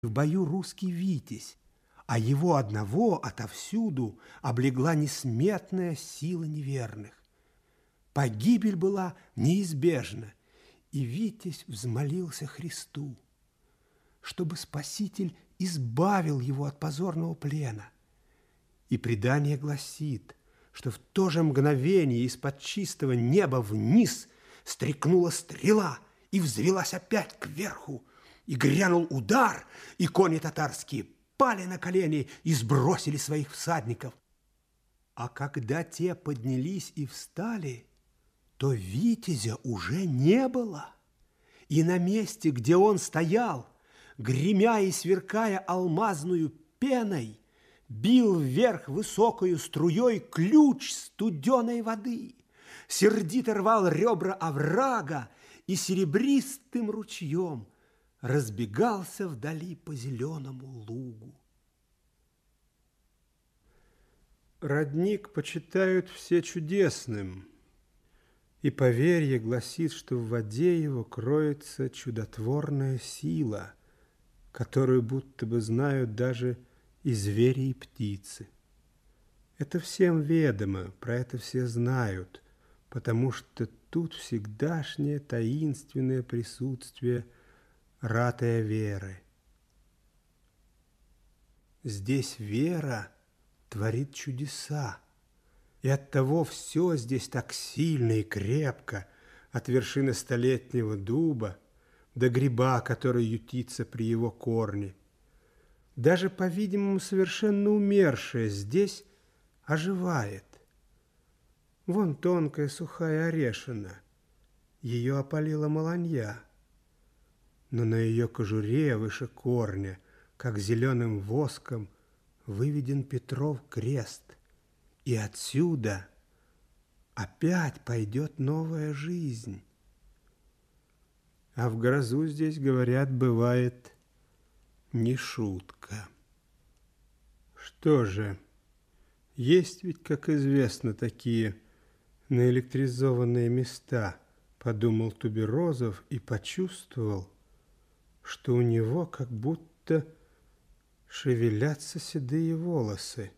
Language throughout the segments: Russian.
В бою русский витязь, а его одного отовсюду облегла несметная сила неверных. Погибель была неизбежна, и витязь взмолился Христу, чтобы Спаситель избавил его от позорного плена. И предание гласит, что в то же мгновение из-под чистого неба вниз стрекнула стрела и взвелась опять кверху, и грянул удар, и кони татарские пали на колени и сбросили своих всадников. А когда те поднялись и встали, то витязя уже не было, и на месте, где он стоял, гремя и сверкая алмазную пеной, бил вверх высокою струей ключ студеной воды, сердито рвал ребра оврага и серебристым ручьем разбегался вдали по зеленому лугу. Родник почитают все чудесным, и поверье гласит, что в воде его кроется чудотворная сила, которую будто бы знают даже и звери, и птицы. Это всем ведомо, про это все знают, потому что тут всегдашнее таинственное присутствие ратая веры. Здесь вера творит чудеса, и оттого все здесь так сильно и крепко, от вершины столетнего дуба до гриба, который ютится при его корне. Даже, по-видимому, совершенно умершее здесь оживает. Вон тонкая сухая орешина, ее опалила маланья, но на ее кожуре выше корня, как зеленым воском, выведен Петров крест, и отсюда опять пойдет новая жизнь. А в грозу здесь, говорят, бывает не шутка. Что же, есть ведь, как известно, такие наэлектризованные места, подумал Туберозов и почувствовал, что у него как будто шевелятся седые волосы.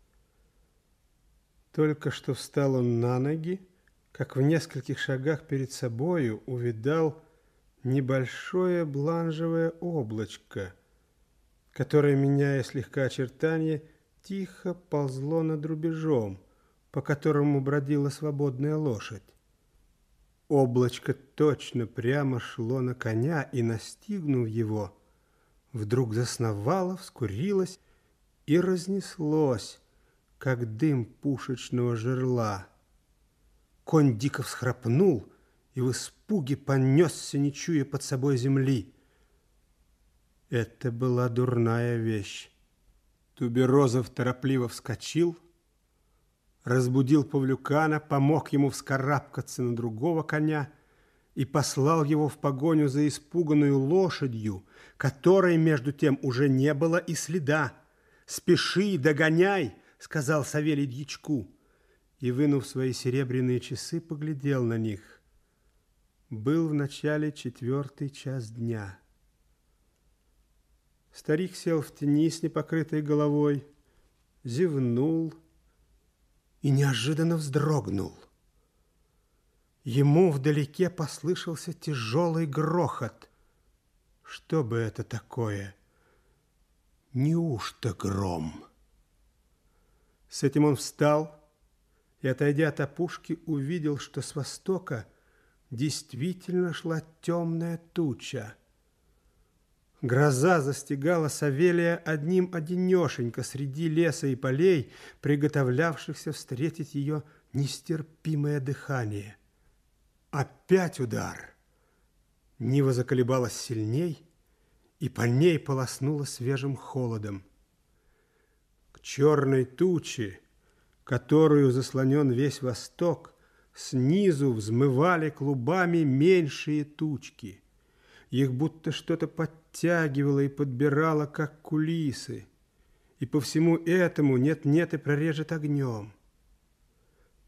Только что встал он на ноги, как в нескольких шагах перед собою увидал небольшое бланжевое облачко, которое, меняя слегка очертания, тихо ползло над рубежом, по которому бродила свободная лошадь. Облачко точно прямо шло на коня, и, настигнув его, вдруг засновало, вскурилось и разнеслось, как дым пушечного жерла. Конь дико всхрапнул и в испуге понесся, не чуя под собой земли. Это была дурная вещь. Туберозов торопливо вскочил, разбудил Павлюкана, помог ему вскарабкаться на другого коня и послал его в погоню за испуганную лошадью, которой, между тем, уже не было и следа. «Спеши, догоняй!» — сказал Савелий дьячку, и, вынув свои серебряные часы, поглядел на них. Был в начале 4 час дня. Старик сел в тени с непокрытой головой, зевнул и неожиданно вздрогнул. Ему вдалеке послышался тяжелый грохот. Что бы это такое? Неужто гром? С этим он встал и, отойдя от опушки, увидел, что с востока действительно шла темная туча. Гроза застигала Савелия одним-одинешенько среди леса и полей, приготовлявшихся встретить ее нестерпимое дыхание. Опять удар. Нива заколебалась сильней, и по ней полоснула свежим холодом. К черной туче, которую заслонен весь восток, снизу взмывали клубами меньшие тучки. Их будто что-то подтягивало и подбирало, как кулисы, и по всему этому нет-нет и прорежет огнем.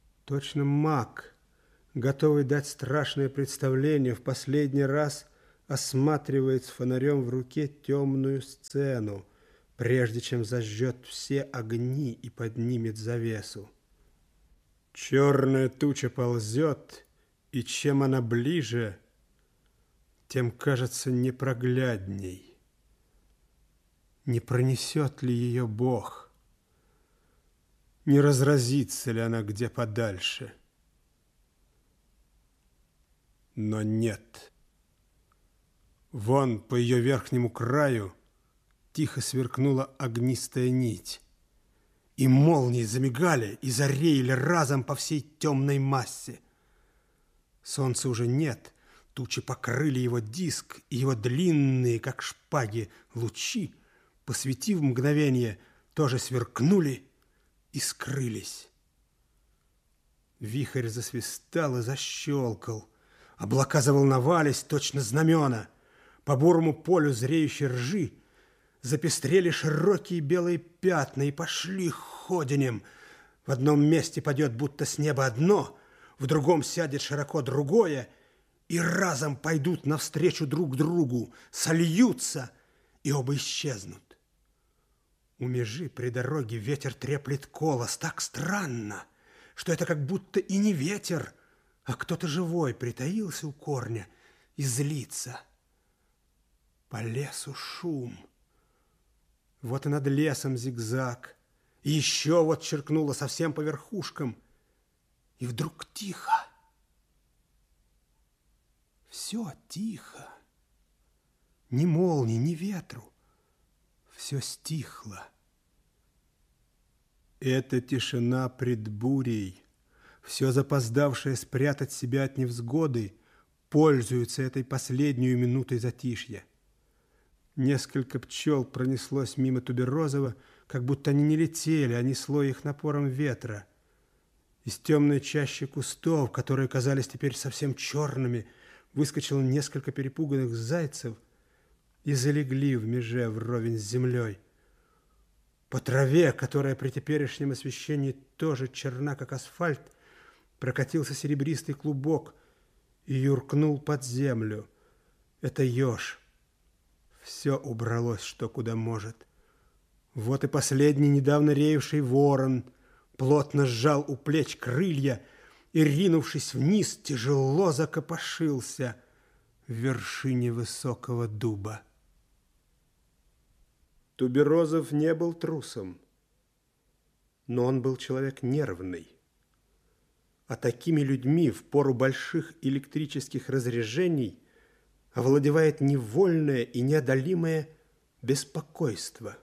Точно маг, готовый дать страшное представление, в последний раз осматривает с фонарем в руке темную сцену, прежде чем зажжет все огни и поднимет завесу. Черная туча ползет, и чем она ближе, тем кажется непроглядней. Не пронесет ли ее Бог? Не разразится ли она где подальше? Но нет. Вон по ее верхнему краю тихо сверкнула огнистая нить, и молнии замигали и зареяли разом по всей темной массе. Солнца уже нет, тучи покрыли его диск, и его длинные, как шпаги, лучи, посветив мгновение, тоже сверкнули и скрылись. Вихрь засвистал и защелкал, облака заволновались, точно знамена. По бурому полю зреющей ржи запестрели широкие белые пятна и пошли ходенем. В одном месте падет будто с неба одно, в другом сядет широко другое, и разом пойдут навстречу друг другу, сольются, и оба исчезнут. У межи при дороге ветер треплет колос так странно, что это как будто и не ветер, а кто-то живой притаился у корня и злится. По лесу шум. Вот и над лесом зигзаг, и еще вот черкнуло совсем по верхушкам, и вдруг тихо. Все тихо. Ни молнии, ни ветру. Все стихло. Это тишина пред бурей. Все запоздавшее спрятать себя от невзгоды пользуется этой последнюю минутой затишья. Несколько пчел пронеслось мимо Туберозова, как будто они не летели, а несло их напором ветра. Из темной чащи кустов, которые казались теперь совсем черными, выскочило несколько перепуганных зайцев и залегли в меже вровень с землей. По траве, которая при теперешнем освещении тоже черна, как асфальт, прокатился серебристый клубок и юркнул под землю. Это еж. Все убралось, что куда может. Вот и последний недавно реевший ворон плотно сжал у плеч крылья и, ринувшись вниз, тяжело закопошился в вершине высокого дуба. Туберозов не был трусом, но он был человек нервный. А такими людьми в пору больших электрических разряжений овладевает невольное и неодолимое беспокойство.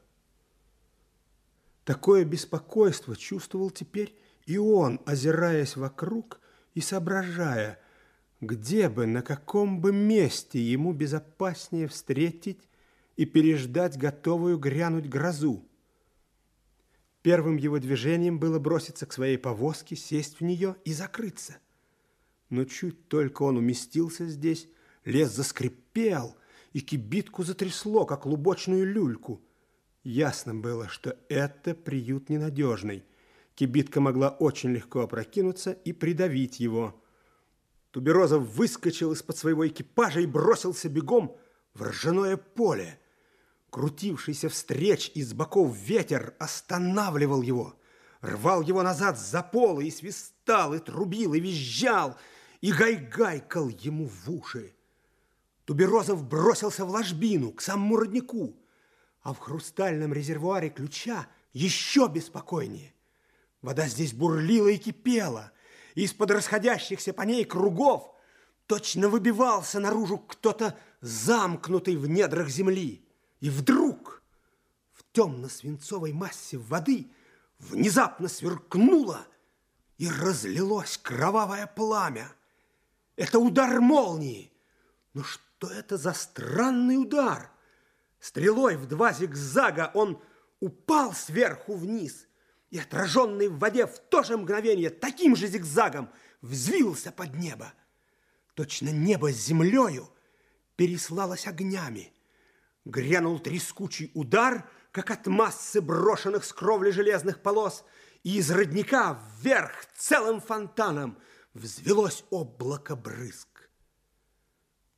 Такое беспокойство чувствовал теперь и он, озираясь вокруг и соображая, где бы, на каком бы месте ему безопаснее встретить и переждать готовую грянуть грозу. Первым его движением было броситься к своей повозке, сесть в нее и закрыться. Но чуть только он уместился здесь, лес заскрипел, и кибитку затрясло, как лубочную люльку. Ясно было, что это приют ненадежный. Кибитка могла очень легко опрокинуться и придавить его. Туберозов выскочил из-под своего экипажа и бросился бегом в ржаное поле. Крутившийся встреч из боков ветер останавливал его, рвал его назад за полы и свистал, и трубил, и визжал, и гайгайкал ему в уши. Туберозов бросился в ложбину, к самому роднику, а в хрустальном резервуаре ключа еще беспокойнее. Вода здесь бурлила и кипела, и из-под расходящихся по ней кругов точно выбивался наружу кто-то замкнутый в недрах земли. И вдруг в темно-свинцовой массе воды внезапно сверкнуло и разлилось кровавое пламя. Это удар молнии. Но что это за странный удар? Стрелой в 2 зигзага он упал сверху вниз и, отраженный в воде в то же мгновение таким же зигзагом, взвился под небо. Точно небо с землею переслалось огнями. Грянул трескучий удар, как от массы брошенных с кровли железных полос, и из родника вверх целым фонтаном взвелось облако брызг.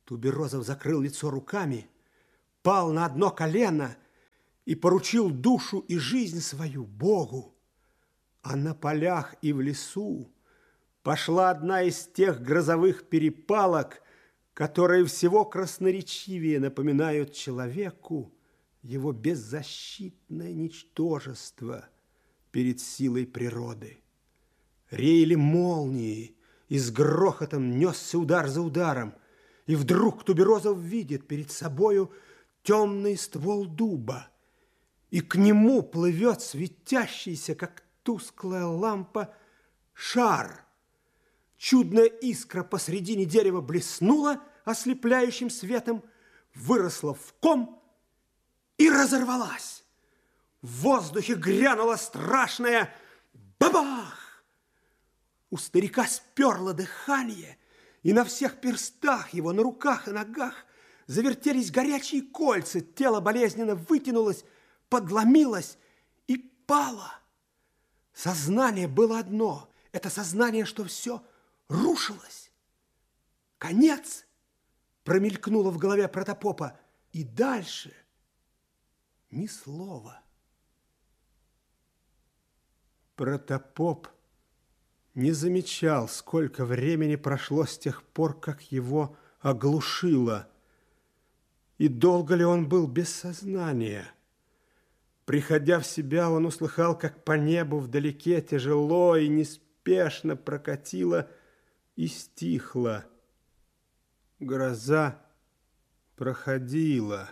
Туберозов закрыл лицо руками, пал на одно колено и поручил душу и жизнь свою Богу. А на полях и в лесу пошла одна из тех грозовых перепалок, которые всего красноречивее напоминают человеку его беззащитное ничтожество перед силой природы. Реяли молнии, и с грохотом несся удар за ударом, и вдруг Туберозов видит перед собою темный ствол дуба, и к нему плывет светящийся, как тусклая лампа, шар. Чудная искра посредине дерева блеснула ослепляющим светом, выросла в ком и разорвалась. В воздухе грянуло страшное бабах! У старика сперло дыхание, и на всех перстах его, на руках и ногах завертелись горячие кольца, тело болезненно вытянулось, подломилось и пало. Сознание было одно, это сознание, что все рушилось. Конец промелькнуло в голове протопопа, и дальше ни слова. Протопоп не замечал, сколько времени прошло с тех пор, как его оглушило, и долго ли он был без сознания. Приходя в себя, он услыхал, как по небу вдалеке тяжело и неспешно прокатило и стихло. Гроза проходила.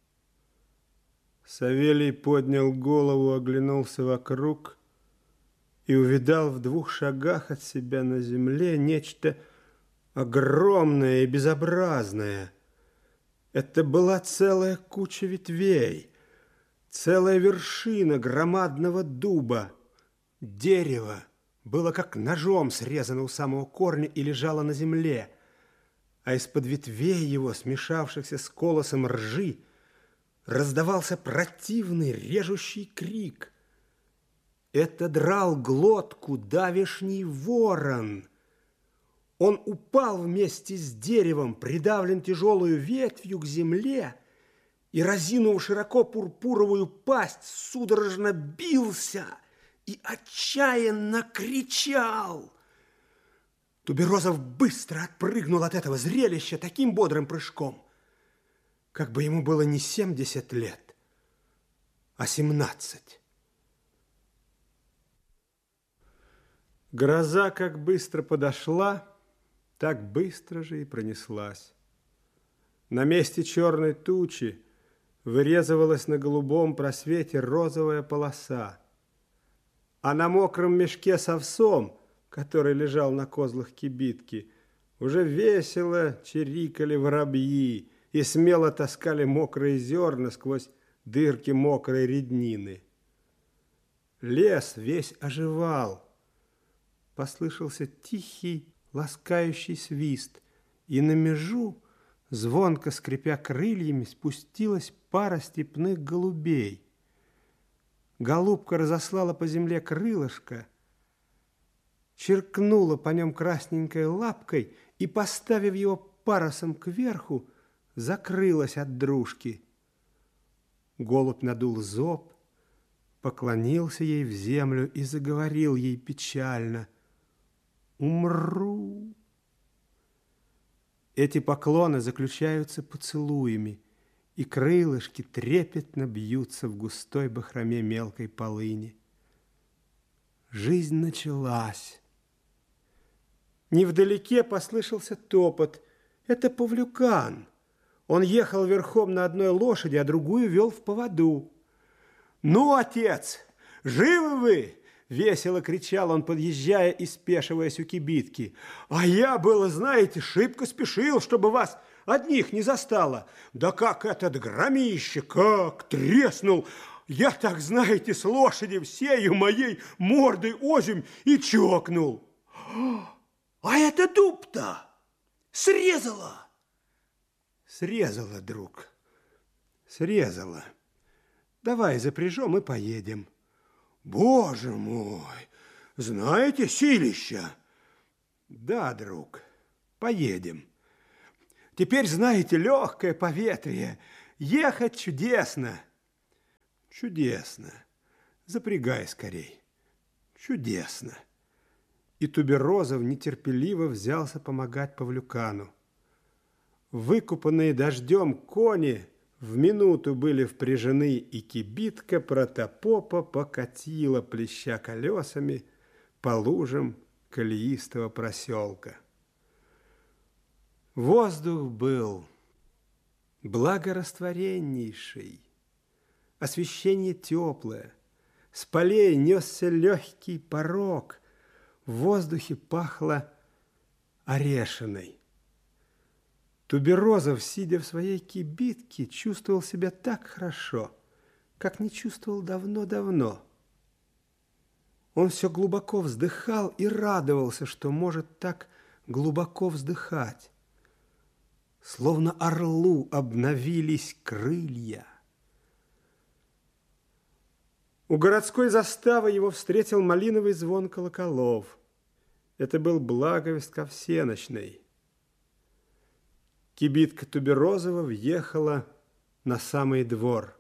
Савелий поднял голову, оглянулся вокруг и увидал в 2 шагах от себя на земле нечто огромное и безобразное. Это была целая куча ветвей, целая вершина громадного дуба. Дерево было как ножом срезано у самого корня и лежало на земле, а из-под ветвей его, смешавшихся с колосом ржи, раздавался противный режущий крик. Это драл глотку давешний ворон. Он упал вместе с деревом, придавлен тяжелую ветвью к земле, и, разинув широко пурпуровую пасть, судорожно бился и отчаянно кричал. Туберозов быстро отпрыгнул от этого зрелища таким бодрым прыжком, как бы ему было не 70 лет, а 17. Гроза как быстро подошла, так быстро же и пронеслась. На месте черной тучи вырезывалась на голубом просвете розовая полоса, а на мокром мешке с овсом, который лежал на козлах кибитки, уже весело чирикали воробьи и смело таскали мокрые зерна сквозь дырки мокрой реднины. Лес весь оживал. Послышался тихий, ласкающий свист, и на межу, звонко скрипя крыльями, спустилась пара степных голубей. Голубка разослала по земле крылышко, черкнула по нем красненькой лапкой и, поставив его парусом кверху, закрылась от дружки. Голубь надул зоб, поклонился ей в землю и заговорил ей печально: «Умру». Эти поклоны заключаются поцелуями, и крылышки трепетно бьются в густой бахроме мелкой полыни. Жизнь началась. Невдалеке послышался топот. Это Павлюкан. Он ехал верхом на одной лошади, а другую вел в поводу. «Ну, отец, живы вы?» — весело кричал он, подъезжая и спешиваясь у кибитки. «А я было, знаете, шибко спешил, чтобы вас одних не застало. Да как этот громище, как треснул! Я так, знаете, с лошади всею моей мордой озимь и чокнул. А это дуб-то срезала!» «Срезала, друг, срезала. Давай запряжем и поедем». «Боже мой! Знаете, силища!» «Да, друг, поедем. Теперь, знаете, легкое поветрие. Ехать чудесно. Чудесно. Запрягай скорей. Чудесно. И Туберозов нетерпеливо взялся помогать Павлюкану. Выкупанные дождем кони в минуту были впряжены, и кибитка Протопопа покатила, плеща колесами, по лужам колеистого проселка. Воздух был благораствореннейший, освещение теплое, с полей несся легкий порог, в воздухе пахло орешиной. Туберозов, сидя в своей кибитке, чувствовал себя так хорошо, как не чувствовал давно-давно. Он все глубоко вздыхал и радовался, что может так глубоко вздыхать. Словно орлу обновились крылья. У городской заставы его встретил малиновый звон колоколов. Это был благовест ко всенощной. Кибитка Туберозова въехала на самый двор.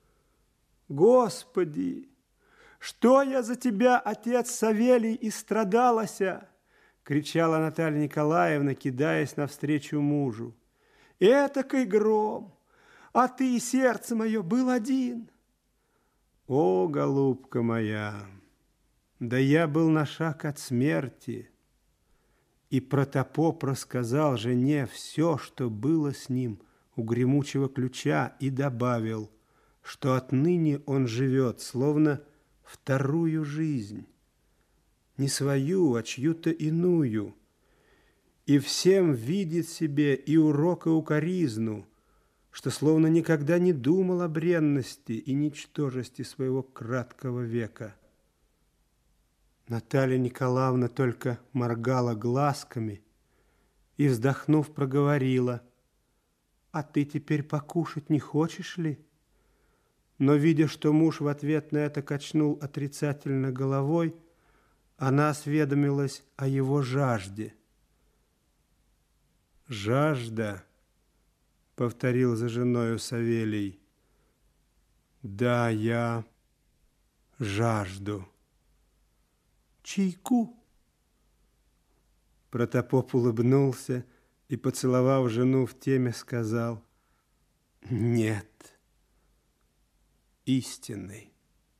«Господи, что я за тебя, отец Савелий, истрадалася!» кричала Наталья Николаевна, кидаясь навстречу мужу. «Этакой гром, а ты, сердце мое, был один!» «О, голубка моя, да я был на шаг от смерти!» И Протопоп рассказал жене все, что было с ним у гремучего ключа, и добавил, что отныне он живет, словно вторую жизнь, не свою, а чью-то иную, и всем видит себе и урок, и укоризну, что словно никогда не думал о бренности и ничтожести своего краткого века. Наталья Николаевна только моргала глазками и, вздохнув, проговорила: «А ты теперь покушать не хочешь ли?» Но, видя, что муж в ответ на это качнул отрицательно головой, она осведомилась о его жажде. «Жажда», — повторил за женою Савелий. «Да, я жажду». «Чайку?» Протопоп улыбнулся и, поцеловав жену в теме, сказал: «Нет, истинный».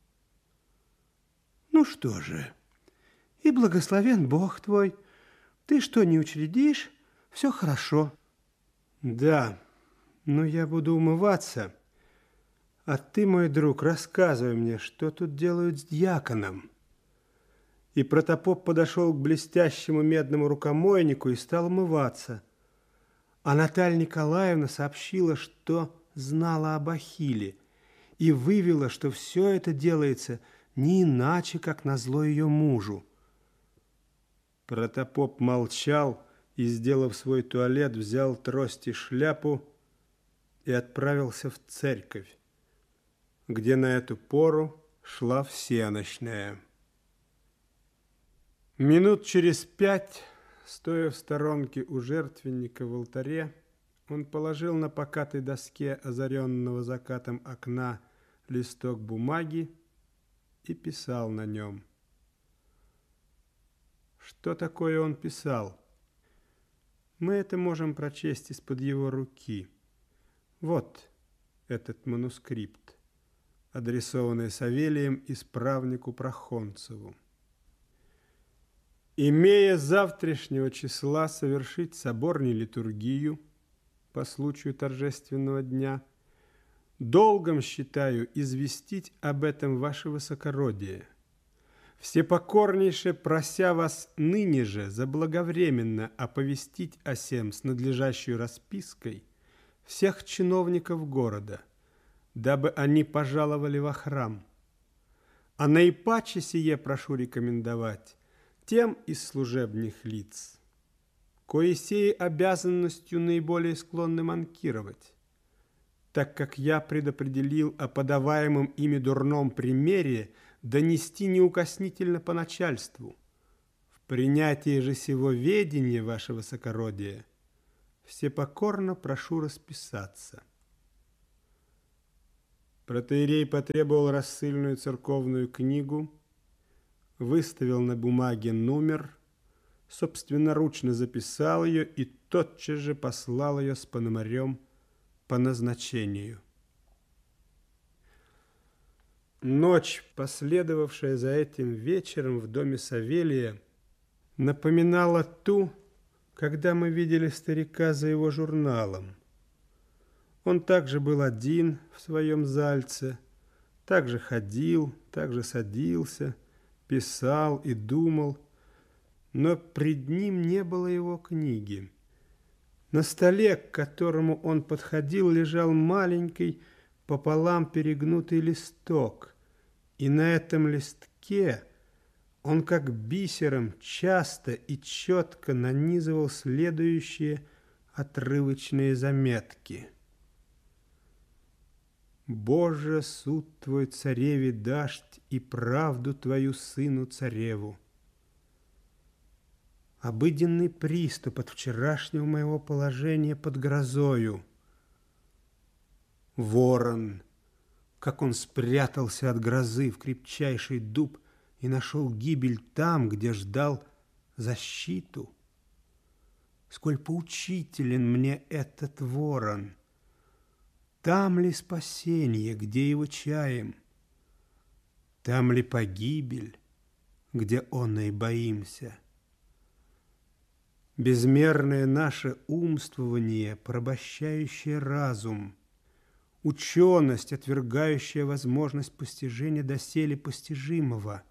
«Ну что же, и благословен Бог твой, ты что не учредишь, все хорошо». «Да, но я буду умываться, а ты, мой друг, рассказывай мне, что тут делают с дьяконом». И Протопоп подошел к блестящему медному рукомойнику и стал умываться. А Наталья Николаевна сообщила, что знала об Ахилле, и вывела, что все это делается не иначе, как назло ее мужу. Протопоп молчал и, сделав свой туалет, взял трость и шляпу и отправился в церковь, где на эту пору шла всенощная. Минут через 5, стоя в сторонке у жертвенника в алтаре, он положил на покатой доске озаренного закатом окна листок бумаги и писал на нем. Что такое он писал? Мы это можем прочесть из-под его руки. Вот этот манускрипт, адресованный Савелием исправнику Прохонцеву. «Имея завтрашнего числа совершить соборную литургию по случаю торжественного дня, долгом считаю известить об этом ваше высокородие, всепокорнейше прося вас ныне же заблаговременно оповестить о сем с надлежащей распиской всех чиновников города, дабы они пожаловали во храм. А наипаче сие прошу рекомендовать тем из служебных лиц, кои сей обязанностью наиболее склонны манкировать, так как я предопределил о подаваемом ими дурном примере донести неукоснительно по начальству. В принятии же сего ведения, ваше высокородие, всепокорно прошу расписаться». Протоиерей потребовал рассыльную церковную книгу, выставил на бумаге номер, собственноручно записал ее и тотчас же послал ее с пономарем по назначению. Ночь, последовавшая за этим вечером в доме Савелия, напоминала ту, когда мы видели старика за его журналом. Он также был один в своем зальце, также ходил, также садился, писал и думал, но пред ним не было его книги. На столе, к которому он подходил, лежал маленький пополам перегнутый листок, и на этом листке он как бисером часто и четко нанизывал следующие отрывочные заметки. «Боже, суд твой цареве дашь, и правду твою сыну цареву. Обыденный приступ от вчерашнего моего положения под грозою. Ворон, как он спрятался от грозы в крепчайший дуб и нашел гибель там, где ждал защиту. Сколь поучителен мне этот ворон! Там ли спасение, где его чаем? Там ли погибель, где онной боимся? Безмерное наше умствование, порабощающее разум, ученость, отвергающая возможность постижения доселе постижимого,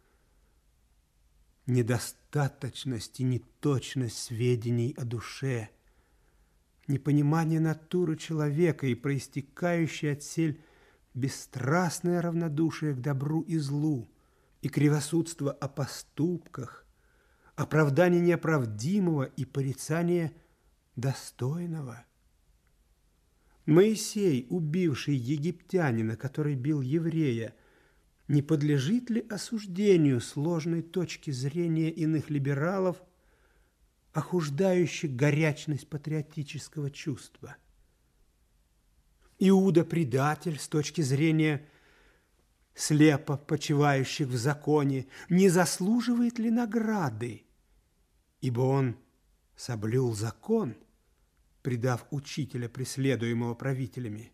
недостаточность и неточность сведений о душе, непонимание натуры человека и проистекающее отсель бесстрастное равнодушие к добру и злу, и кривосудство о поступках, оправдание неоправдимого и порицание достойного. Моисей, убивший египтянина, который бил еврея, не подлежит ли осуждению сложной точки зрения иных либералов, охуждающих горячность патриотического чувства? Иуда – предатель с точки зрения слепо почивающих в законе, не заслуживает ли награды, ибо он соблюл закон, предав учителя, преследуемого правителями?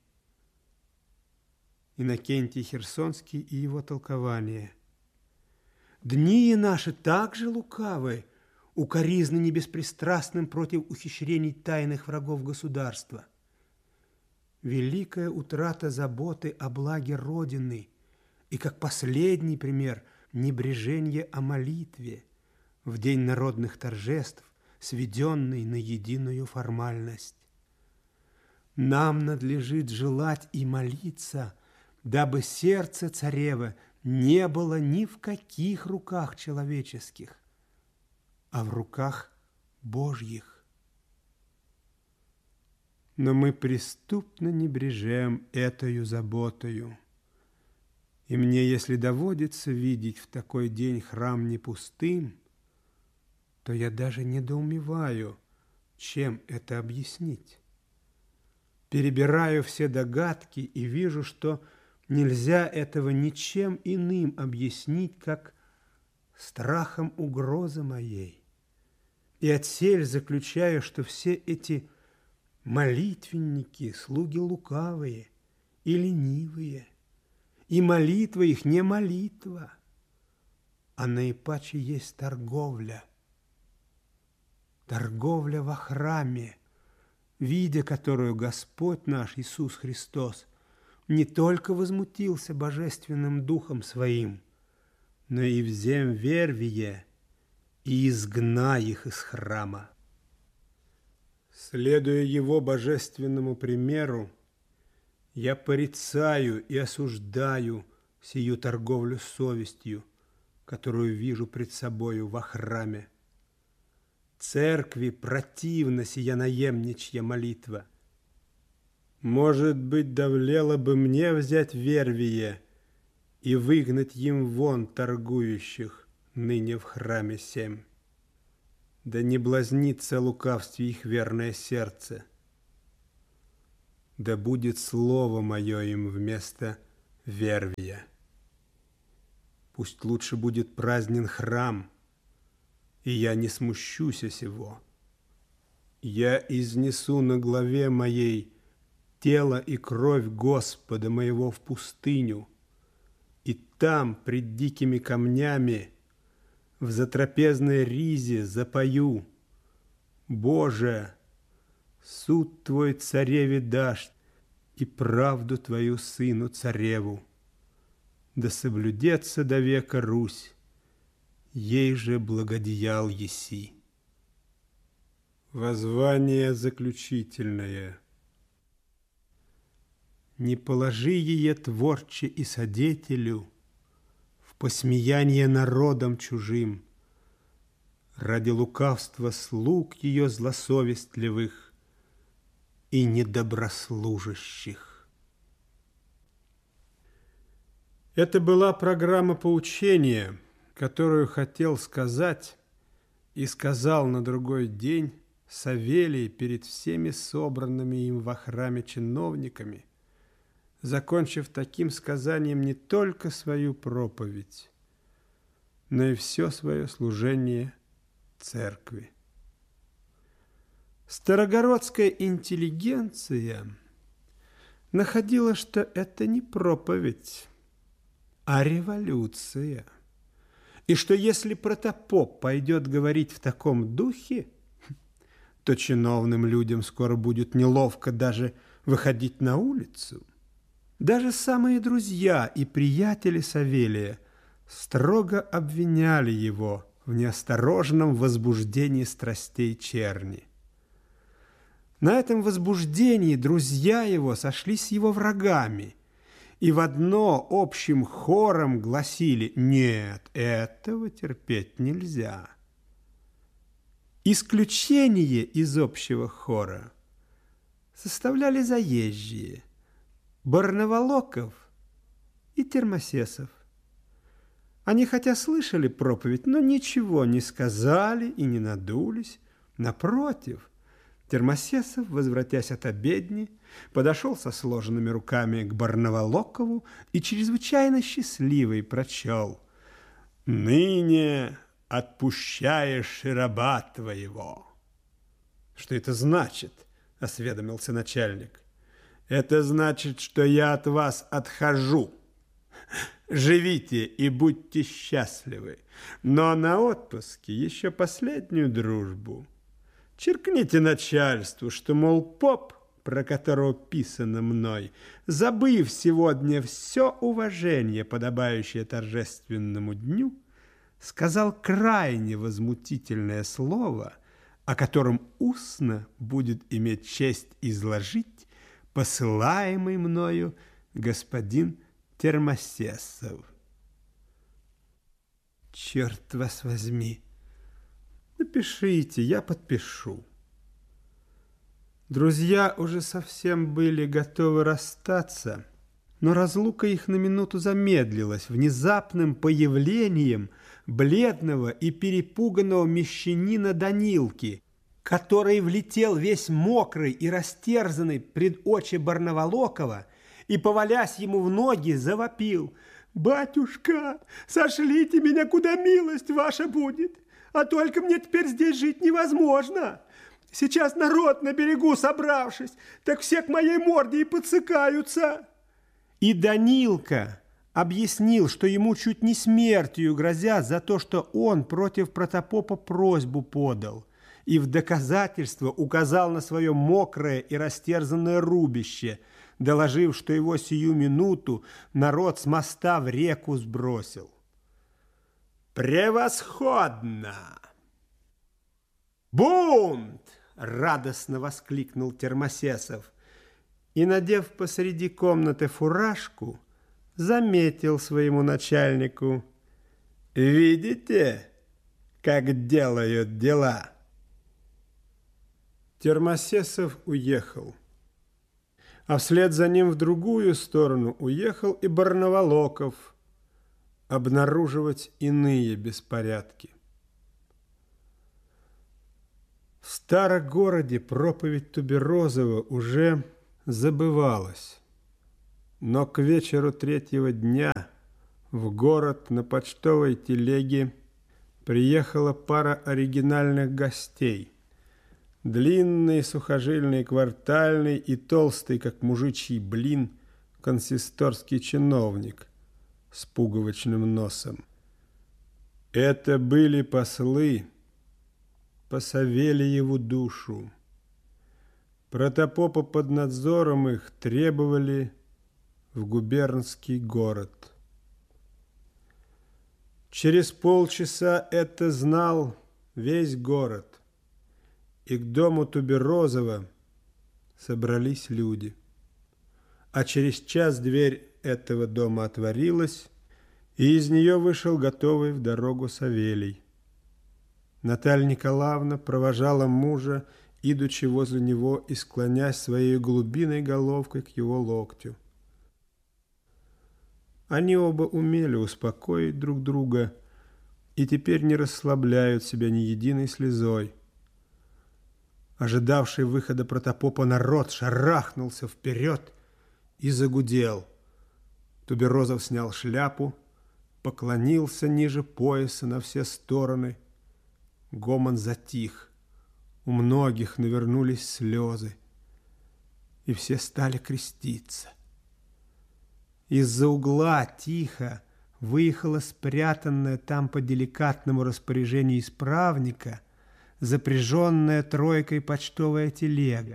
Иннокентий Херсонский и его толкование. Дни наши также лукавы, укоризны небеспристрастным против ухищрений тайных врагов государства. Великая утрата заботы о благе Родины и, как последний пример, небрежение о молитве в день народных торжеств, сведенный на единую формальность. Нам надлежит желать и молиться, дабы сердце царева не было ни в каких руках человеческих, а в руках Божьих. Но мы преступно небрежем этою заботою. И мне, если доводится видеть в такой день храм не пустым, то я даже недоумеваю, чем это объяснить. Перебираю все догадки и вижу, что нельзя этого ничем иным объяснить, как страхом угрозы моей. И отсель заключаю, что все эти молитвенники, слуги лукавые и ленивые, и молитва их не молитва, а наипаче есть торговля. Торговля во храме, видя которую Господь наш Иисус Христос не только возмутился божественным духом своим, но и взем вервие и изгнай их из храма. Следуя его божественному примеру, я порицаю и осуждаю сию торговлю совестью, которую вижу пред собою во храме. Церкви противна сия наемничья молитва. Может быть, довлело бы мне взять вервие и выгнать им вон торгующих ныне в храме сем. да не блазнится лукавстве их верное сердце. Да будет слово мое им вместо вервия. Пусть лучше будет празднен храм, и я не смущусь сего. Я изнесу на главе моей тело и кровь Господа моего в пустыню, и там, пред дикими камнями, в затрапезной ризе запою: Боже, суд Твой цареве дашь, и правду Твою сыну цареву. Да соблюдется до века Русь, ей же благодеял еси. Воззвание заключительное. Не положи ее творче и содетелю в посмеяние народом чужим, ради лукавства слуг ее злосовестливых и недоброслужащих. Это была программа поучения, которую хотел сказать и сказал на другой день Савелий перед всеми собранными им во храме чиновниками, закончив таким сказанием не только свою проповедь, но и все свое служение церкви. Старогородская интеллигенция находила, что это не проповедь, а революция, и что если протопоп пойдет говорить в таком духе, то чиновным людям скоро будет неловко даже выходить на улицу. Даже самые друзья и приятели Савелия строго обвиняли его в неосторожном возбуждении страстей черни. На этом возбуждении друзья его сошлись с его врагами и в одно общим хором гласили: «Нет, этого терпеть нельзя». Исключение из общего хора составляли заезжие Барнаволоков и Термосесов. Они хотя слышали проповедь, но ничего не сказали и не надулись. Напротив, Термосесов, возвратясь от обедни, подошел со сложенными руками к Барнаволокову и чрезвычайно счастливый прочел: «Ныне отпущаешь и раба твоего». «Что это значит?» – осведомился начальник. «Это значит, что я от вас отхожу. Живите и будьте счастливы, но на отпуске еще последнюю дружбу. Черкните начальству, что, мол, поп, про которого писано мной, забыв сегодня все уважение, подобающее торжественному дню, сказал крайне возмутительное слово, о котором устно будет иметь честь изложить посылаемый мною господин Термосесов». «Черт вас возьми! Напишите, я подпишу». Друзья уже совсем были готовы расстаться, но разлука их на минуту замедлилась внезапным появлением бледного и перепуганного мещанина Данилки, который влетел весь мокрый и растерзанный пред очи Барнаволокова и, повалясь ему в ноги, завопил: «Батюшка, сошлите меня, куда милость ваша будет, а только мне теперь здесь жить невозможно. Сейчас народ на берегу собравшись, так все к моей морде и подсыкаются». И Данилка объяснил, что ему чуть не смертью грозят за то, что он против протопопа просьбу подал, и в доказательство указал на свое мокрое и растерзанное рубище, доложив, что его сию минуту народ с моста в реку сбросил. «Превосходно!» «Бунт!» — радостно воскликнул Термосесов и, надев посреди комнаты фуражку, заметил своему начальнику: «Видите, как делают дела?» Термосесов уехал, а вслед за ним в другую сторону уехал и Барнаволоков обнаруживать иные беспорядки. В Старогороде проповедь Туберозова уже забывалась, но к вечеру третьего дня в город на почтовой телеге приехала пара оригинальных гостей. Длинный, сухожильный, квартальный и толстый, как мужичий блин, консисторский чиновник с пуговичным носом. Это были послы по Савельеву душу. Протопопа под надзором их требовали в губернский город. Через полчаса это знал весь город, и к дому Туберозова собрались люди. А через час дверь этого дома отворилась, и из нее вышел готовый в дорогу Савелий. Наталья Николаевна провожала мужа, идучи возле него и склонясь своей голубиной головкой к его локтю. Они оба умели успокоить друг друга и теперь не расслабляют себя ни единой слезой. Ожидавший выхода протопопа народ шарахнулся вперед и загудел. Туберозов снял шляпу, поклонился ниже пояса на все стороны. Гомон затих. У многих навернулись слезы, и все стали креститься. Из-за угла тихо выехала спрятанная там по деликатному распоряжению исправника запряженная тройкой почтовая телега.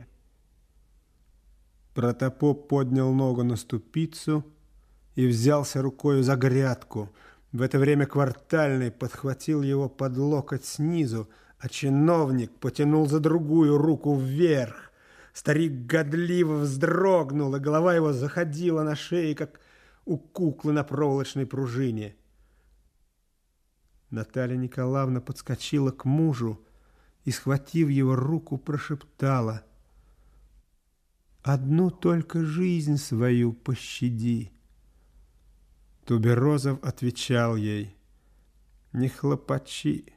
Протопоп поднял ногу на ступицу и взялся рукою за грядку. В это время квартальный подхватил его под локоть снизу, а чиновник потянул за другую руку вверх. Старик годливо вздрогнул, и голова его заходила на шее, как у куклы на проволочной пружине. Наталья Николаевна подскочила к мужу и, схватив его руку, прошептала: «Одну только жизнь свою пощади». Туберозов отвечал ей: «Не хлопочи,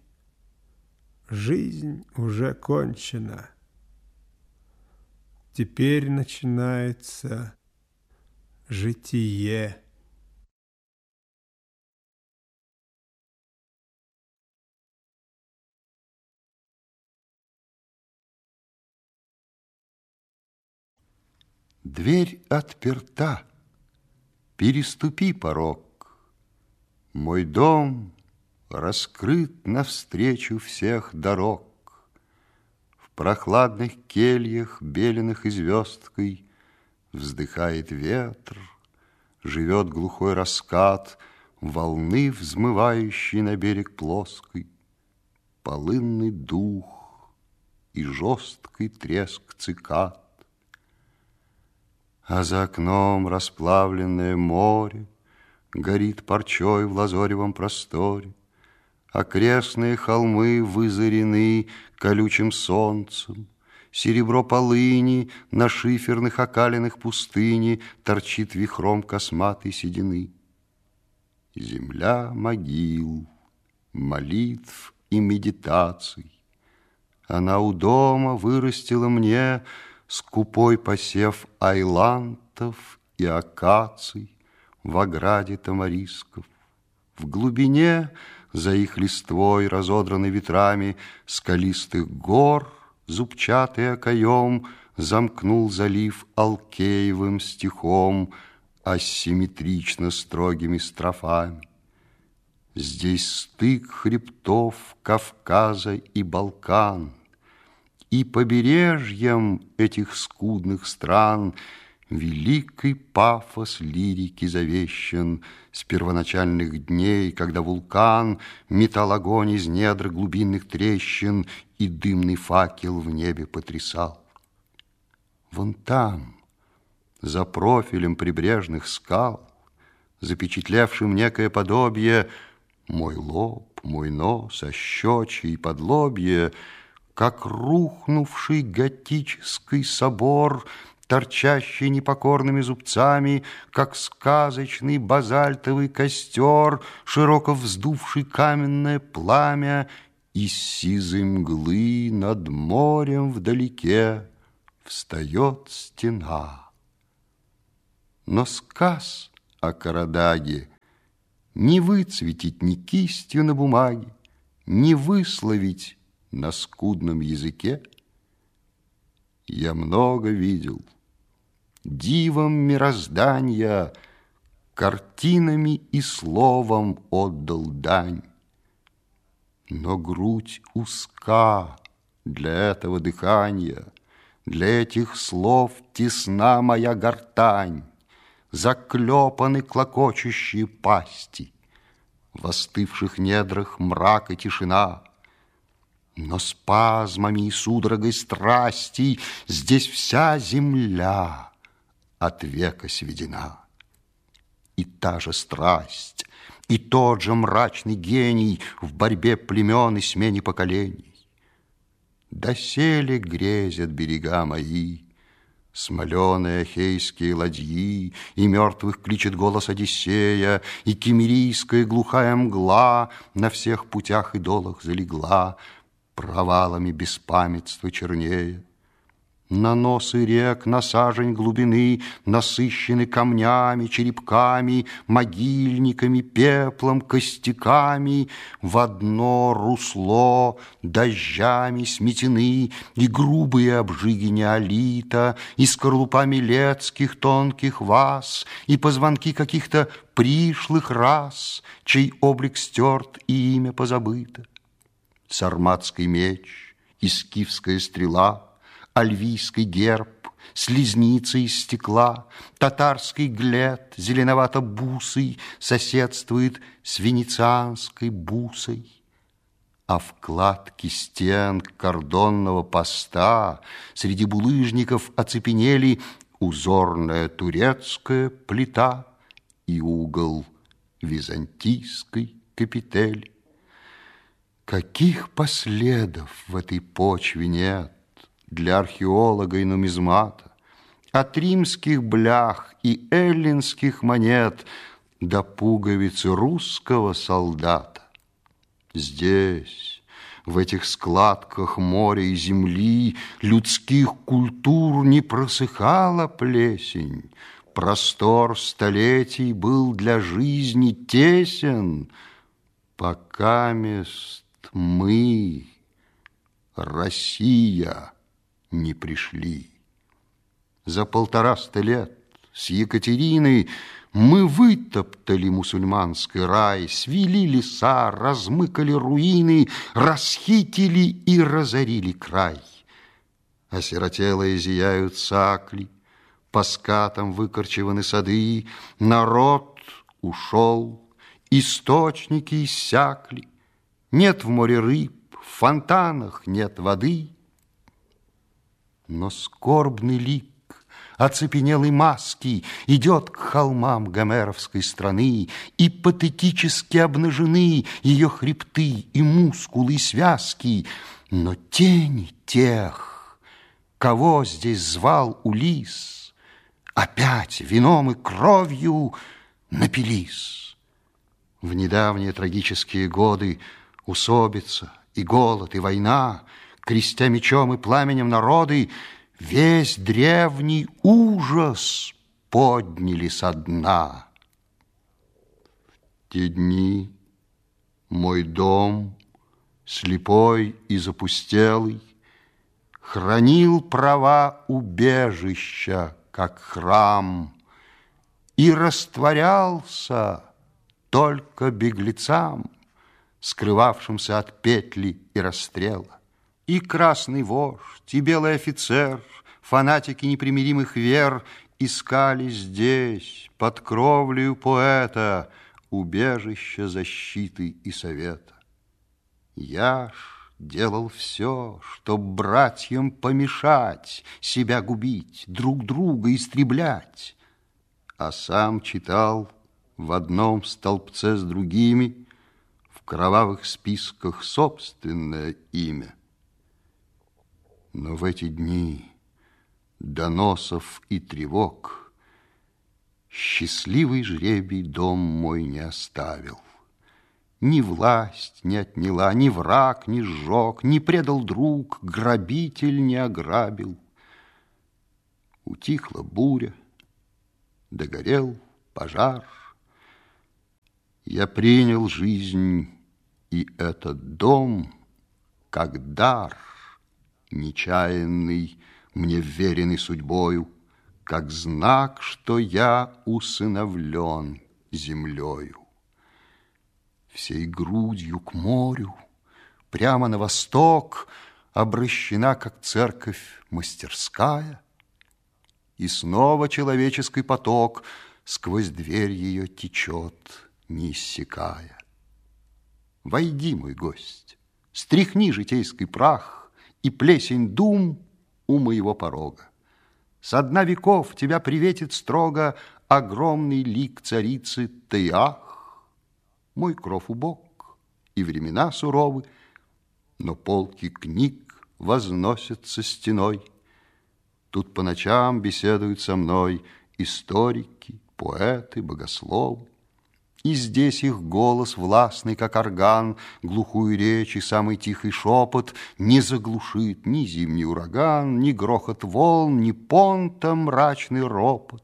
жизнь уже кончена. Теперь начинается житие». Дверь отперта, переступи порог. Мой дом раскрыт навстречу всех дорог. В прохладных кельях, беленых и звездкой, вздыхает ветр, живет глухой раскат волны, взмывающей на берег плоской, полынный дух и жесткий треск цикад. А за окном расплавленное море горит парчой в лазоревом просторе. Окрестные холмы вызарены колючим солнцем. Серебро полыни на шиферных окалинах пустыни торчит вихром косматой седины. Земля могил, молитв и медитаций. Она у дома вырастила мне скупой посев айлантов и акаций в ограде тамарисков. В глубине, за их листвой, разодранной ветрами, скалистых гор, зубчатый окоем, замкнул залив алкеевым стихом, асимметрично строгими строфами. Здесь стык хребтов Кавказа и Балкан, и побережьем этих скудных стран великий пафос лирики завещен с первоначальных дней, когда вулкан метал огонь из недр глубинных трещин и дымный факел в небе потрясал. Вон там, за профилем прибрежных скал, запечатлевшим некое подобие, мой лоб, мой нос, ощечье и подлобье, как рухнувший готический собор, торчащий непокорными зубцами, как сказочный базальтовый костер, широко вздувший каменное пламя, Из сизой мглы над морем вдалеке встает стена. Но сказ о Карадаге не выцветить ни кистью на бумаге, не высловить на скудном языке. Я много видел, дивом мироздания, картинами и словом отдал дань. Но грудь узка для этого дыхания, для этих слов тесна моя гортань, заклепаны клокочущие пасти, в остывших недрах мрак и тишина. Но спазмами и судорогой страсти здесь вся земля от века сведена. И та же страсть, и тот же мрачный гений в борьбе племен и смене поколений. Доселе грезят берега мои, смоленые ахейские ладьи, и мертвых кличет голос Одиссея, и киммерийская глухая мгла на всех путях и долах залегла, провалами беспамятства чернея. На носы рек, на сажень глубины насыщены камнями, черепками, могильниками, пеплом, костяками. В одно русло дождями сметены и грубые обжиги неолита, и скорлупами летских тонких ваз, и позвонки каких-то пришлых рас, чей облик стерт и имя позабыто. Сарматский меч и скифская стрела, альвийский герб, слизница из стекла, татарский глет зеленовато-бусый соседствует с венецианской бусой. А в кладке стен кордонного поста среди булыжников оцепенели узорная турецкая плита и угол византийской капители. Каких последов в этой почве нет для археолога и нумизмата, от римских блях и эллинских монет до пуговицы русского солдата. Здесь, в этих складках моря и земли, людских культур не просыхала плесень, простор столетий был для жизни тесен, покамест мы, Россия, не пришли. За 150 лет с Екатериной мы вытоптали мусульманский рай, свели леса, размыкали руины, расхитили и разорили край. Осиротелые зияют сакли, по скатам выкорчеваны сады, народ ушел, источники иссякли, нет в море рыб, в фонтанах нет воды. Но скорбный лик оцепенелой маски идет к холмам гомеровской страны, и патетически обнажены ее хребты и мускулы, и связки. Но тени тех, кого здесь звал Улисс, опять вином и кровью напились. В недавние трагические годы усобица и голод, и война, крестя мечом и пламенем народы, весь древний ужас подняли со дна. В те дни мой дом, слепой и запустелый, хранил права убежища, как храм, и растворялся только беглецам, скрывавшимся от петли и расстрела. И красный вождь, и белый офицер, фанатики непримиримых вер, искали здесь, под кровлею поэта, убежище защиты и совета. Я ж делал все, чтоб братьям помешать, себя губить, друг друга истреблять, а сам читал в одном столбце с другими в кровавых списках собственное имя. Но в эти дни доносов и тревог счастливый жребий дом мой не оставил. Ни власть не отняла, ни враг не сжег, не предал друг, грабитель не ограбил. Утихла буря, догорел пожар. Я принял жизнь и этот дом как дар, нечаянный, мне вверенный судьбою, как знак, что я усыновлен землею. Всей грудью к морю, прямо на восток, обращена, как церковь, мастерская, и снова человеческий поток сквозь дверь ее течет, не иссякая. Войди, мой гость, стряхни житейский прах и плесень дум у моего порога. Со дна веков тебя приветит строго огромный лик царицы Теах. Мой кров убог, и времена суровы, но полки книг возносятся стеной. Тут по ночам беседуют со мной историки, поэты, богословы. И здесь их голос властный, как орган, глухую речь и самый тихий шепот не заглушит ни зимний ураган, ни грохот волн, ни понта мрачный ропот.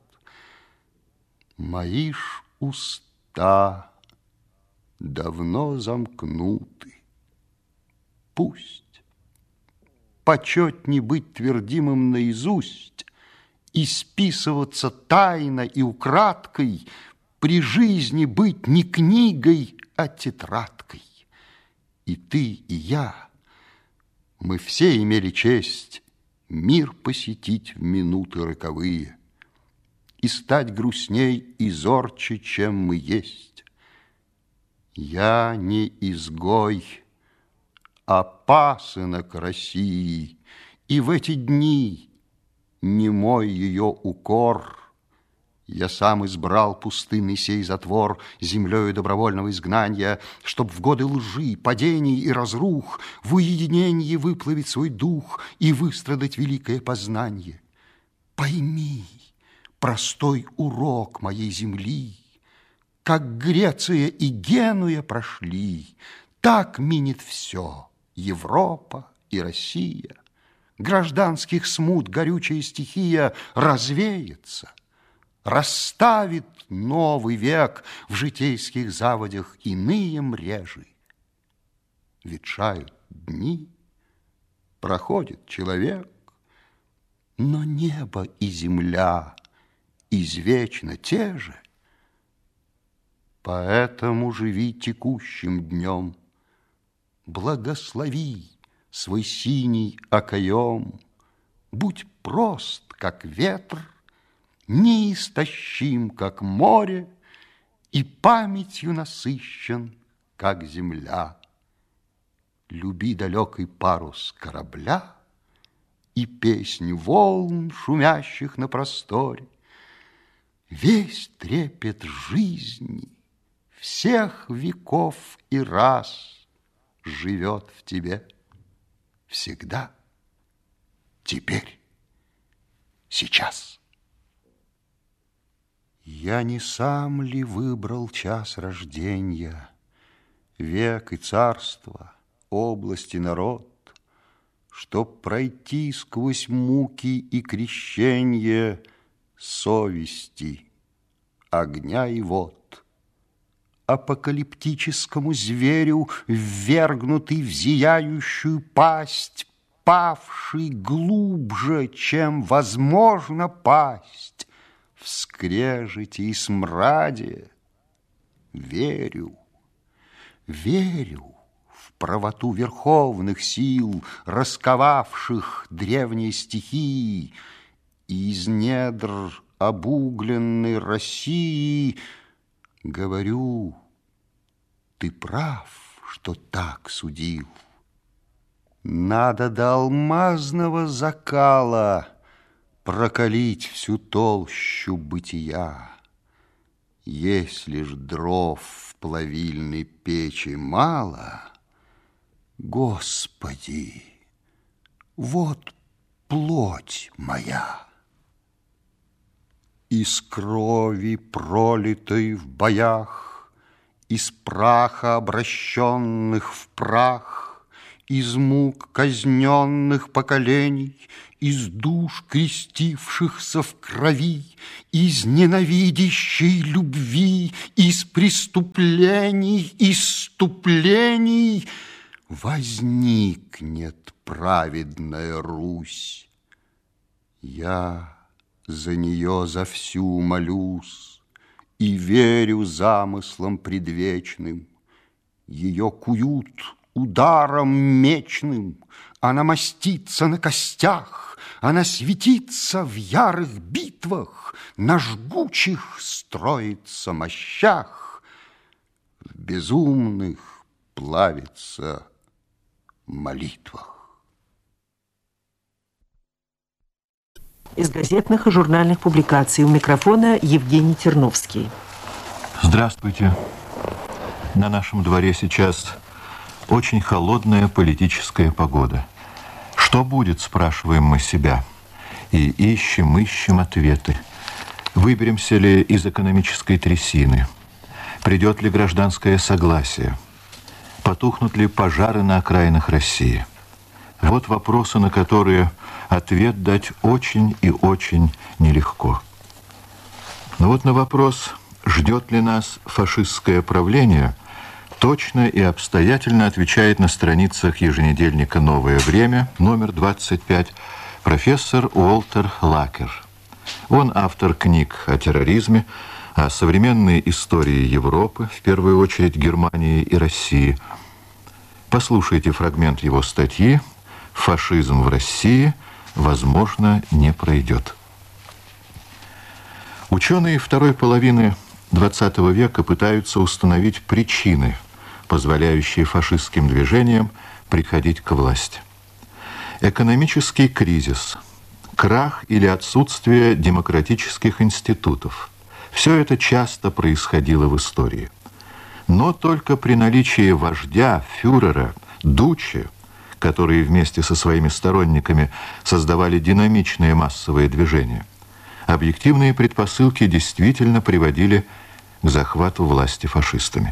Мои ж уста давно замкнуты. Пусть почетней быть твердимым наизусть и списываться тайно и украдкой, при жизни быть не книгой, а тетрадкой. И ты, и я, мы все имели честь мир посетить в минуты роковые и стать грустней и зорче, чем мы есть. Я не изгой, а пасынок России, и в эти дни не мой ее укор. Я сам избрал пустынный сей затвор землею добровольного изгнания, чтоб в годы лжи, падений и разрух в уединении выплавить свой дух и выстрадать великое познание. Пойми простой урок моей земли, как Греция и Генуя прошли, так минет все, Европа и Россия. Гражданских смут горючая стихия развеется, расставит новый век в житейских заводях иные мрежи. Ветшают дни, проходит человек, но небо и земля извечно те же. Поэтому живи текущим днем, благослови свой синий окоем, будь прост, как ветр, неистощим, как море, и памятью насыщен, как земля. Люби далекий парус корабля и песнь волн, шумящих на просторе. Весь трепет жизни всех веков и раз живет в тебе всегда, теперь, сейчас. Я не сам ли выбрал час рождения, век и царство, область и народ, чтоб пройти сквозь муки и крещенье совести, огня и вод, апокалиптическому зверю, ввергнутый в зияющую пасть, павший глубже, чем возможно пасть, в скрежете и смраде. Верю, верю в правоту верховных сил, расковавших древние стихии, и из недр обугленной России говорю, ты прав, что так судил. Надо до алмазного закала прокалить всю толщу бытия. Если ж дров в плавильной печи мало, Господи, вот плоть моя. Из крови, пролитой в боях, из праха обращенных в прах, из мук казненных поколений, из душ крестившихся в крови, из ненавидящей любви, из преступлений, исступлений возникнет праведная Русь. Я за нее за всю молюсь и верю замыслам предвечным. Ее куют ударом мечным, она мастится на костях, она светится в ярых битвах, на жгучих строится мощах, в безумных плавится молитвах. Из газетных и журнальных публикаций. У микрофона Евгений Терновский. Здравствуйте. На нашем дворе сейчас очень холодная политическая погода. Что будет, спрашиваем мы себя. И ищем ответы. Выберемся ли из экономической трясины? Придет ли гражданское согласие? Потухнут ли пожары на окраинах России? Вот вопросы, на которые ответ дать очень и очень нелегко. Но вот на вопрос, ждет ли нас фашистское правление, точно и обстоятельно отвечает на страницах еженедельника «Новое время», номер 25, профессор Уолтер Лакер. Он автор книг о терроризме, о современной истории Европы, в первую очередь Германии и России. Послушайте фрагмент его статьи «Фашизм в России, возможно, не пройдет». Ученые второй половины XX века пытаются установить причины, позволяющие фашистским движениям приходить к власти. Экономический кризис, крах или отсутствие демократических институтов – все это часто происходило в истории. Но только при наличии вождя, фюрера, дуче, которые вместе со своими сторонниками создавали динамичные массовые движения, объективные предпосылки действительно приводили к захвату власти фашистами.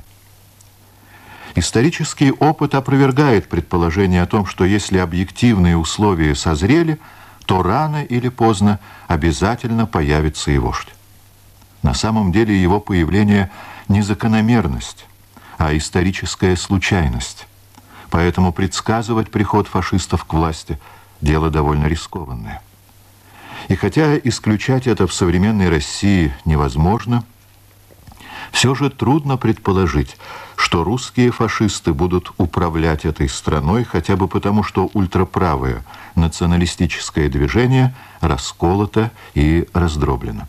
Исторический опыт опровергает предположение о том, что если объективные условия созрели, то рано или поздно обязательно появится и вождь. На самом деле его появление не закономерность, а историческая случайность. Поэтому предсказывать приход фашистов к власти – дело довольно рискованное. И хотя исключать это в современной России невозможно, все же трудно предположить, что русские фашисты будут управлять этой страной хотя бы потому, что ультраправое националистическое движение расколото и раздроблено.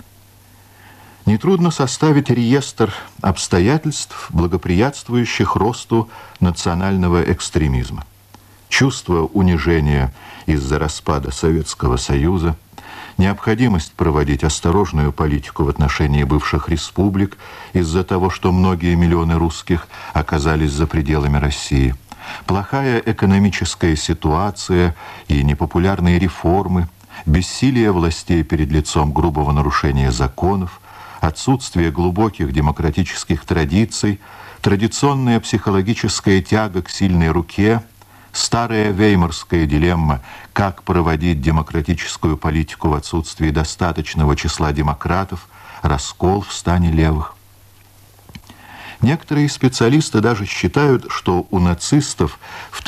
Нетрудно составить реестр обстоятельств, благоприятствующих росту национального экстремизма. Чувство унижения из-за распада Советского Союза, необходимость проводить осторожную политику в отношении бывших республик из-за того, что многие миллионы русских оказались за пределами России, плохая экономическая ситуация и непопулярные реформы, бессилие властей перед лицом грубого нарушения законов, отсутствие глубоких демократических традиций, традиционная психологическая тяга к сильной руке, старая веймарская дилемма, как проводить демократическую политику в отсутствии достаточного числа демократов, раскол в стане левых. Некоторые специалисты даже считают, что у нацистов в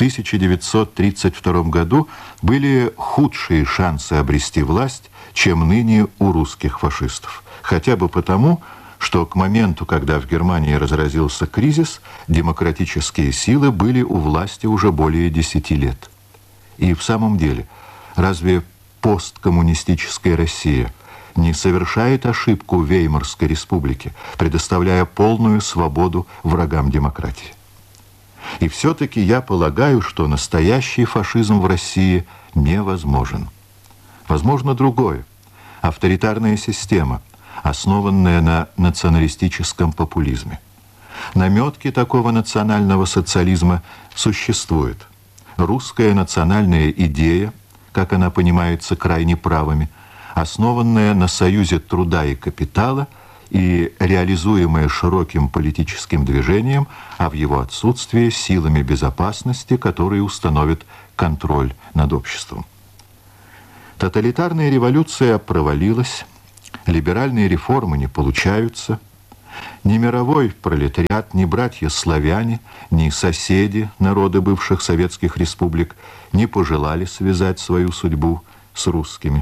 1932 году были худшие шансы обрести власть, чем ныне у русских фашистов. Хотя бы потому, что к моменту, когда в Германии разразился кризис, демократические силы были у власти уже более 10 лет. И в самом деле, разве посткоммунистическая Россия не совершает ошибку Веймарской республики, предоставляя полную свободу врагам демократии? И все-таки я полагаю, что настоящий фашизм в России невозможен. Возможно другое – авторитарная система, основанная на националистическом популизме. Наметки такого национального социализма существуют. Русская национальная идея, как она понимается крайне правыми, основанная на союзе труда и капитала и реализуемое широким политическим движением, а в его отсутствие силами безопасности, которые установят контроль над обществом. Тоталитарная революция провалилась, либеральные реформы не получаются, ни мировой пролетариат, ни братья-славяне, ни соседи, народы бывших советских республик, не пожелали связать свою судьбу с русскими.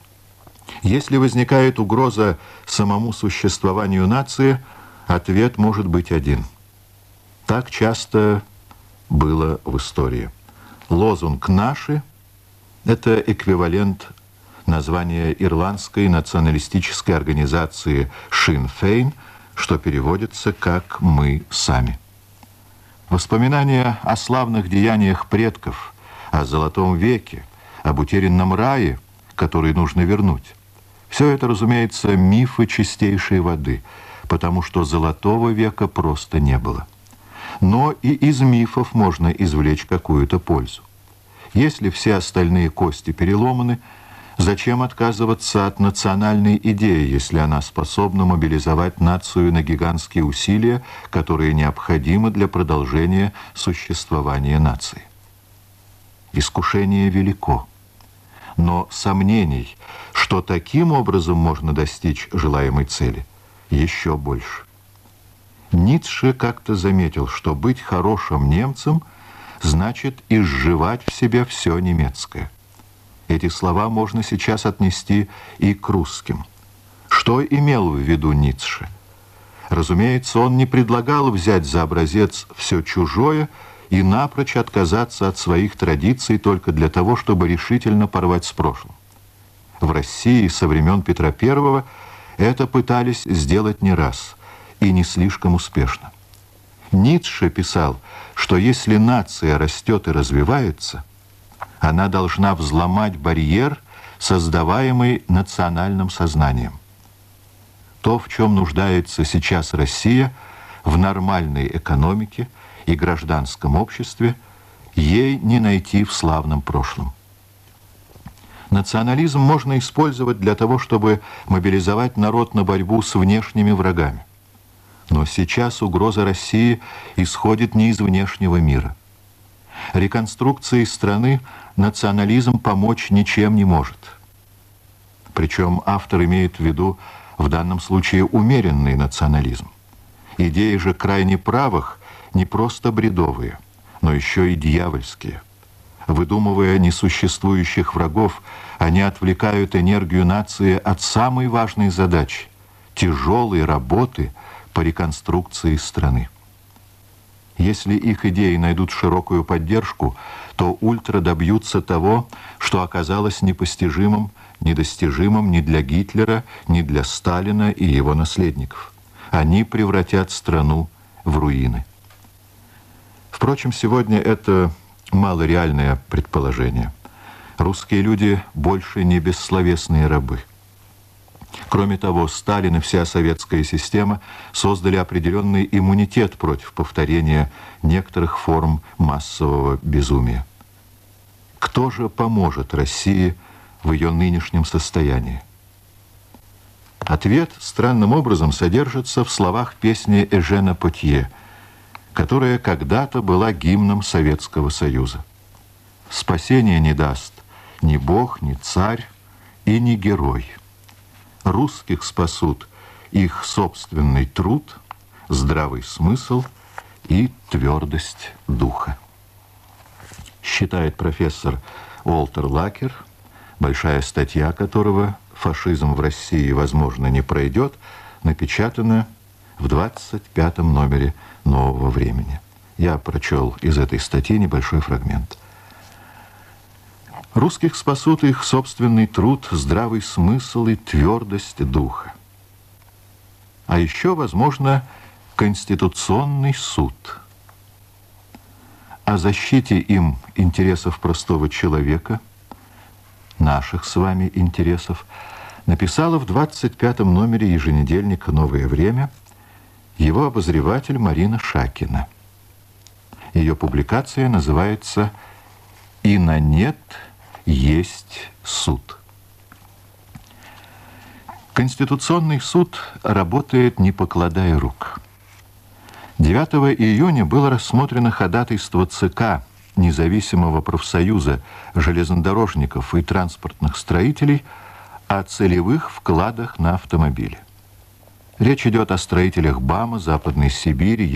Если возникает угроза самому существованию нации, ответ может быть один. Так часто было в истории. Лозунг «Наши» – это эквивалент названия ирландской националистической организации Sinn Féin, что переводится как «мы сами». Воспоминания о славных деяниях предков, о золотом веке, об утерянном рае, который нужно вернуть – все это, разумеется, мифы чистейшей воды, потому что золотого века просто не было. Но и из мифов можно извлечь какую-то пользу. Если все остальные кости переломаны, зачем отказываться от национальной идеи, если она способна мобилизовать нацию на гигантские усилия, которые необходимы для продолжения существования нации? Искушение велико. Но сомнений, что таким образом можно достичь желаемой цели, еще больше. Ницше как-то заметил, что быть хорошим немцем значит изживать в себе все немецкое. Эти слова можно сейчас отнести и к русским. Что имел в виду Ницше? Разумеется, он не предлагал взять за образец все чужое и напрочь отказаться от своих традиций только для того, чтобы решительно порвать с прошлым. В России со времен Петра I это пытались сделать не раз, и не слишком успешно. Ницше писал, что если нация растет и развивается, она должна взломать барьер, создаваемый национальным сознанием. То, в чем нуждается сейчас Россия, в нормальной экономике и гражданском обществе, ей не найти в славном прошлом. Национализм можно использовать для того, чтобы мобилизовать народ на борьбу с внешними врагами. Но сейчас угроза России исходит не из внешнего мира. Реконструкции страны национализм помочь ничем не может. Причем автор имеет в виду в данном случае умеренный национализм. Идеи же крайне правых не просто бредовые, но еще и дьявольские. Выдумывая несуществующих врагов, они отвлекают энергию нации от самой важной задачи – тяжелой работы по реконструкции страны. Если их идеи найдут широкую поддержку, то ультра добьются того, что оказалось непостижимым, недостижимым ни для Гитлера, ни для Сталина и его наследников. Они превратят страну в руины. Впрочем, сегодня это малореальное предположение. Русские люди больше не бессловесные рабы. Кроме того, Сталин и вся советская система создали определенный иммунитет против повторения некоторых форм массового безумия. Кто же поможет России в ее нынешнем состоянии? Ответ странным образом содержится в словах песни Эжена Потье, которая когда-то была гимном Советского Союза. Спасения не даст ни Бог, ни царь и ни герой. Русских спасут их собственный труд, здравый смысл и твердость духа. Считает профессор Уолтер Лакер, большая статья которого «Фашизм в России, возможно, не пройдет», напечатана в 25-м номере «Нового времени». Я прочел из этой статьи небольшой фрагмент. Русских спасут их собственный труд, здравый смысл и твердость духа. А еще, возможно, Конституционный суд. О защите им интересов простого человека, наших с вами интересов, написала в 25-м номере еженедельника «Новое время» его обозреватель Марина Шакина. Ее публикация называется «И на нет есть суд». Конституционный суд работает, не покладая рук. 9 июня было рассмотрено ходатайство ЦК независимого профсоюза железнодорожников и транспортных строителей о целевых вкладах на автомобили. Речь идет о строителях БАМа, Западной Сибири,